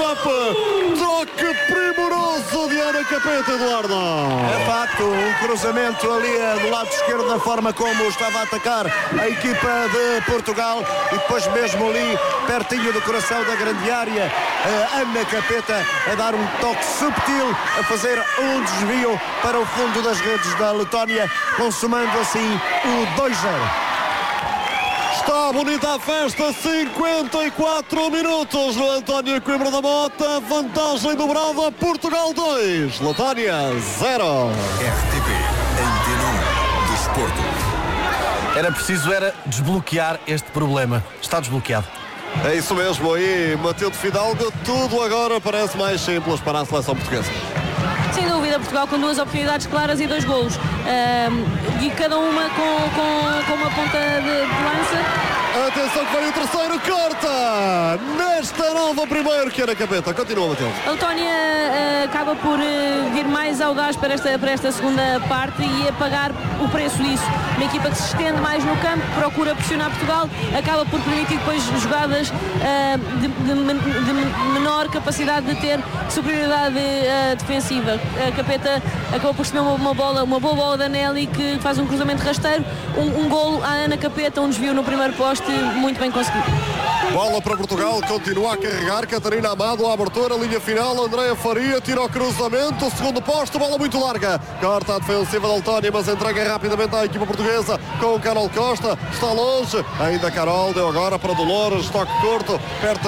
Chape. Toque primoroso de Ana Capeta, Eduardo. É facto, um cruzamento ali do lado esquerdo, da forma como estava a atacar a equipa de Portugal, e depois mesmo ali, pertinho do coração da grande área, Ana Capeta a dar um toque subtil, a fazer um desvio para o fundo das redes da Letónia, consumando assim o 2-0. Está bonita a festa, 54 minutos no António Coimbra da Mota, vantagem dobrada, Portugal 2, Letónia 0. RTP, Antena 1 do Desporto. Era preciso desbloquear este problema. Está desbloqueado. É isso mesmo, e Matilde Fidalgo, tudo agora parece mais simples para a seleção portuguesa. Sem dúvida, Portugal com 2 oportunidades claras e 2 golos. E cada uma com uma ponta de lança. Atenção que vem o terceiro, corta! Nesta nova primeiro que era Capeta. Continua, Matilde. A Letónia acaba por vir mais audaz para esta segunda parte e a pagar o preço disso. Uma equipa que se estende mais no campo, procura pressionar Portugal, acaba por permitir depois jogadas de menor capacidade de ter superioridade defensiva. A Capeta acabou por receber uma boa bola da Nelly, que faz um cruzamento rasteiro, um golo à Ana Capeta, um desvio no primeiro poste, muito bem conseguido. Bola para Portugal, continua a carregar, Catarina Amado, a abertura, linha final, Andréa Faria, tira o cruzamento, segundo posto, bola muito larga, corta a defensiva da Letónia, mas entrega rapidamente à equipa portuguesa, com o Carol Costa, está longe, ainda Carol, deu agora para Dolores, toque curto, perto